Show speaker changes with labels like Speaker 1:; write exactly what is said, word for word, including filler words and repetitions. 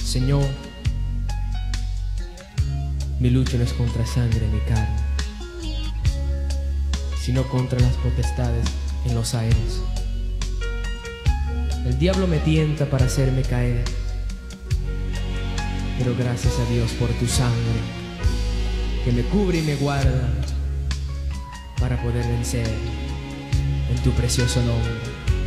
Speaker 1: Señor, mi lucha no es contra sangre ni carne, sino contra las potestades en los aires. El diablo me tienta para hacerme caer, pero gracias a Dios por tu sangre que me cubre y me guarda para poder vencer en tu precioso nombre.